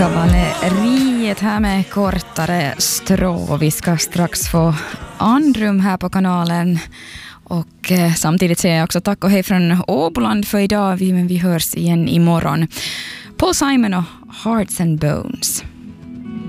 Kavaleriet här med kortare strå. Vi ska strax få andrum här på kanalen. Och samtidigt säger jag också tack och hej från Åboland för idag. Men vi hörs igen imorgon. Paul Simon och Hearts and Bones.